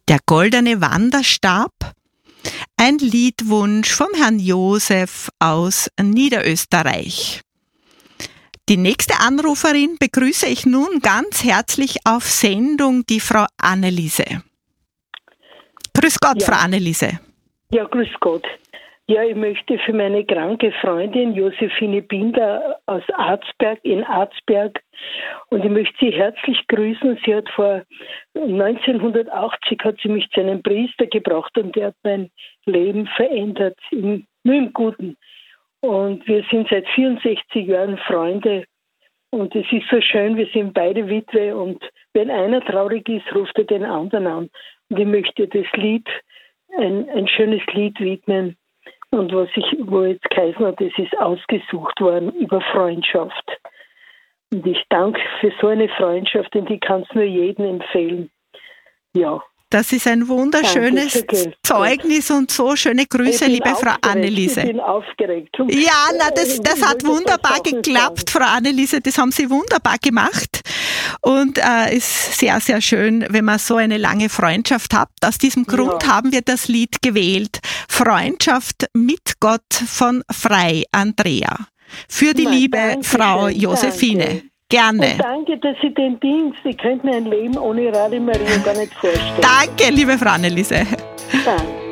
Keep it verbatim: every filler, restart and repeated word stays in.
Der goldene Wanderstab, ein Liedwunsch vom Herrn Josef aus Niederösterreich. Die nächste Anruferin begrüße ich nun ganz herzlich auf Sendung, die Frau Anneliese. Grüß Gott, ja. Frau Anneliese. Ja, grüß Gott. Ja, ich möchte für meine kranke Freundin Josephine Binder aus Arzberg in Arzberg, und ich möchte sie herzlich grüßen. Sie hat vor neunzehnhundertachtzig hat sie mich zu einem Priester gebracht, und der hat mein Leben verändert, im, nur im Guten. Und wir sind seit vierundsechzig Jahren Freunde, und es ist so schön, wir sind beide Witwe, und wenn einer traurig ist, ruft er den anderen an. Und ich möchte das Lied, ein, ein schönes Lied widmen. Und was ich, wo jetzt geheißen hat, das ist ausgesucht worden über Freundschaft. Und ich danke für so eine Freundschaft, und ich kann es nur jedem empfehlen. Ja. Das ist ein wunderschönes Zeugnis und so schöne Grüße, liebe Frau Anneliese. Ich bin aufgeregt. Ja, na, das, das hat wunderbar geklappt, Frau Anneliese. Das haben Sie wunderbar gemacht. Und es äh, ist sehr, sehr schön, wenn man so eine lange Freundschaft hat. Aus diesem Grund ja. haben wir das Lied gewählt. Freundschaft mit Gott von Frei Andrea. Für die Nein, liebe Frau schön, Josephine. Danke. Gerne. Und danke, dass Sie den Dienst, ich könnte mir ein Leben ohne Radio Maria gar nicht vorstellen. Danke, liebe Frau Anneliese. Danke.